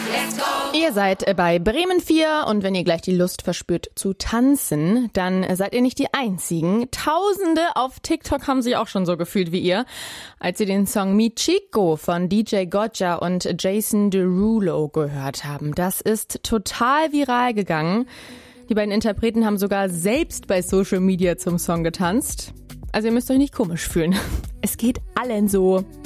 Ihr seid bei Bremen 4 und wenn ihr gleich die Lust verspürt zu tanzen, dann seid ihr nicht die Einzigen. Tausende auf TikTok haben sich auch schon so gefühlt wie ihr, als sie den Song Mi Chico von DJ Gotcha und Jason Derulo gehört haben. Das ist total viral gegangen. Die beiden Interpreten haben sogar selbst bei Social Media zum Song getanzt. Also ihr müsst euch nicht komisch fühlen. Es geht allen so.